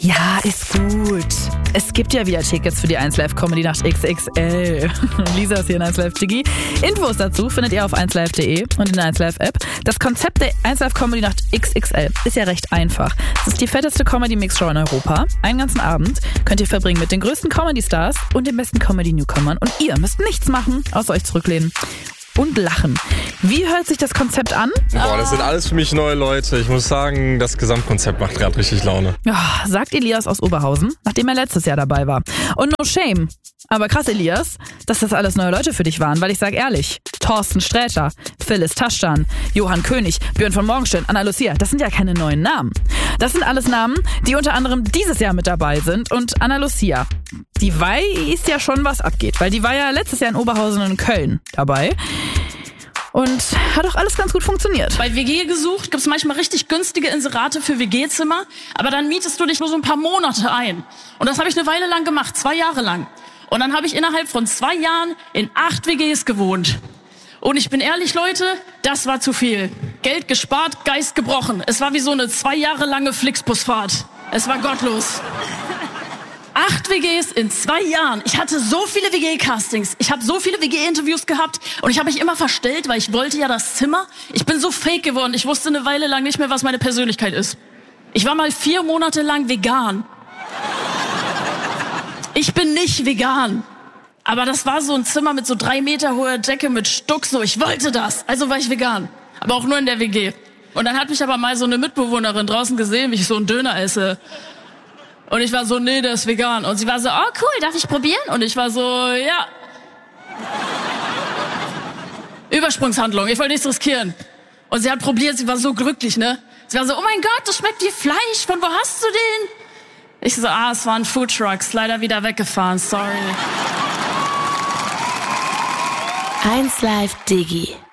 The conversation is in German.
Ja, ist gut. Es gibt ja wieder Tickets für die 1Live Comedy Nacht XXL. Lisa ist hier in 1Live Digi. Infos dazu findet ihr auf 1Live.de und in der 1Live App. Das Konzept der 1Live Comedy Nacht XXL ist ja recht einfach. Es ist die fetteste Comedy-Mix-Show in Europa. Einen ganzen Abend könnt ihr verbringen mit den größten Comedy-Stars und den besten Comedy-Newcomern. Und ihr müsst nichts machen, außer euch zurücklehnen und lachen. Wie hört sich das Konzept an? Boah, das sind alles für mich neue Leute. Ich muss sagen, das Gesamtkonzept macht gerade richtig Laune. Ja, sagt Elias aus Oberhausen, nachdem er letztes Jahr dabei war. Und no shame. Aber krass, Elias, dass das alles neue Leute für dich waren, weil ich sag ehrlich, Thorsten Sträter, Phyllis Taschdan, Johann König, Björn von Morgenstern, Anna Lucia, das sind ja keine neuen Namen. Das sind alles Namen, die unter anderem dieses Jahr mit dabei sind. Und Anna Lucia, die weiß ja schon, was abgeht, weil die war ja letztes Jahr in Oberhausen und in Köln dabei. Und hat auch alles ganz gut funktioniert. Bei WG gesucht gibt's manchmal richtig günstige Inserate für WG-Zimmer, aber dann mietest du dich nur so ein paar Monate ein. Und das habe ich eine Weile lang gemacht, 2 Jahre lang. Und dann habe ich innerhalb von 2 Jahren in 8 WGs gewohnt. Und ich bin ehrlich, Leute, das war zu viel. Geld gespart, Geist gebrochen. Es war wie so eine 2 Jahre lange Flixbusfahrt. Es war gottlos. 8 WGs in 2 Jahren. Ich hatte so viele WG-Castings. Ich habe so viele WG-Interviews gehabt und ich habe mich immer verstellt, weil ich wollte ja das Zimmer. Ich bin so fake geworden. Ich wusste eine Weile lang nicht mehr, was meine Persönlichkeit ist. Ich war mal 4 Monate lang vegan. Ich bin nicht vegan. Aber das war so ein Zimmer mit so 3 Meter hoher Decke mit Stuck. So, ich wollte das. Also war ich vegan. Aber auch nur in der WG. Und dann hat mich aber mal so eine Mitbewohnerin draußen gesehen, wie ich so einen Döner esse. Und ich war so, nee, der ist vegan. Und sie war so, oh cool, darf ich probieren? Und ich war so, ja. Übersprungshandlung, ich wollte nichts riskieren. Und sie hat probiert, sie war so glücklich, ne? Sie war so, oh mein Gott, das schmeckt wie Fleisch, von wo hast du den? Ich so, es waren Foodtrucks, leider wieder weggefahren, sorry. 1Live Digi.